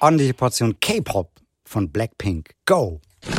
ordentliche Portion K-Pop von Blackpink. Go!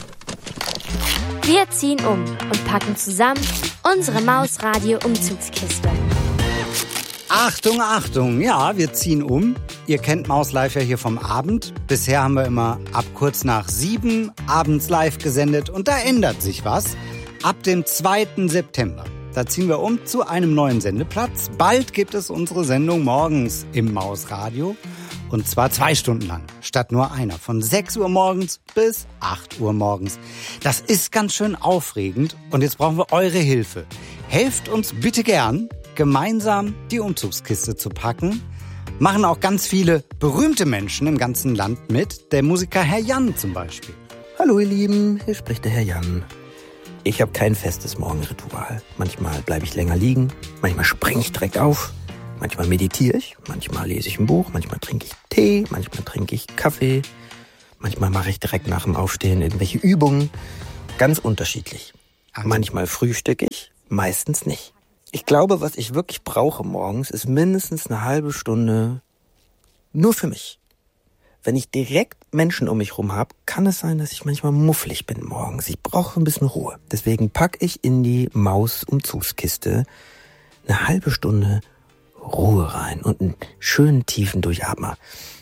Wir ziehen um und packen zusammen unsere Mausradio-Umzugskiste. Achtung, Achtung, ja, wir ziehen um. Ihr kennt Maus Live ja hier vom Abend. Bisher haben wir immer ab kurz nach 7 abends live gesendet und da ändert sich was. Ab dem 2. September, da ziehen wir um zu einem neuen Sendeplatz. Bald gibt es unsere Sendung morgens im Mausradio und zwar 2 Stunden lang, statt nur einer, von 6 Uhr morgens bis 8 Uhr morgens. Das ist ganz schön aufregend und jetzt brauchen wir eure Hilfe. Helft uns bitte gern, gemeinsam die Umzugskiste zu packen. Machen auch ganz viele berühmte Menschen im ganzen Land mit. Der Musiker Herr Jan zum Beispiel. Hallo ihr Lieben, hier spricht der Herr Jan. Ich habe kein festes Morgenritual. Manchmal bleibe ich länger liegen, manchmal springe ich direkt auf, manchmal meditiere ich, manchmal lese ich ein Buch, manchmal trinke ich Tee, manchmal trinke ich Kaffee, manchmal mache ich direkt nach dem Aufstehen irgendwelche Übungen. Ganz unterschiedlich. Manchmal frühstücke ich, meistens nicht. Ich glaube, was ich wirklich brauche morgens, ist mindestens eine halbe Stunde nur für mich. Wenn ich direkt Menschen um mich rum habe, kann es sein, dass ich manchmal mufflig bin morgens. Ich brauche ein bisschen Ruhe. Deswegen packe ich in die Maus-Umzugskiste eine halbe Stunde Ruhe rein und einen schönen tiefen Durchatmer.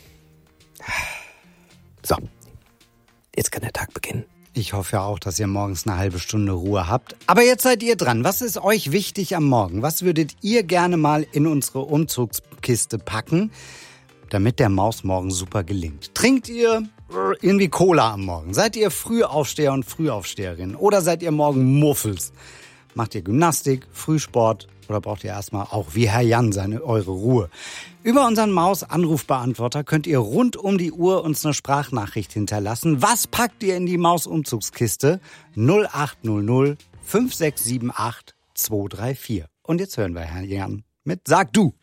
So, jetzt kann der Tag beginnen. Ich hoffe ja auch, dass ihr morgens eine halbe Stunde Ruhe habt. Aber jetzt seid ihr dran. Was ist euch wichtig am Morgen? Was würdet ihr gerne mal in unsere Umzugskiste packen, damit der Maus morgen super gelingt? Trinkt ihr irgendwie Cola am Morgen? Seid ihr Frühaufsteher und Frühaufsteherin? Oder seid ihr morgen Muffels? Macht ihr Gymnastik, Frühsport oder braucht ihr erstmal auch wie Herr Jan eure Ruhe? Über unseren Maus-Anrufbeantworter könnt ihr rund um die Uhr uns eine Sprachnachricht hinterlassen. Was packt ihr in die Maus-Umzugskiste? 0800 5678 234. Und jetzt hören wir Herrn Jan mit Sag du.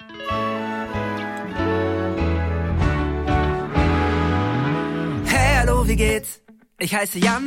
Hey, hallo, wie geht's? Ich heiße Jan